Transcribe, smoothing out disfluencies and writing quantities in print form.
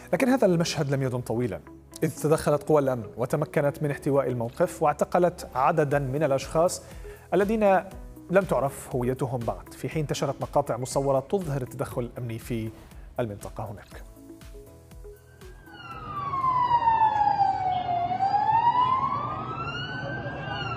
لكن هذا المشهد لم يدم طويلا، إذ تدخلت قوى الأمن وتمكنت من احتواء الموقف واعتقلت عددا من الأشخاص الذين لم تعرف هويتهم بعد، في حين انتشرت مقاطع مصورة تظهر التدخل الأمني في المنطقة هناك.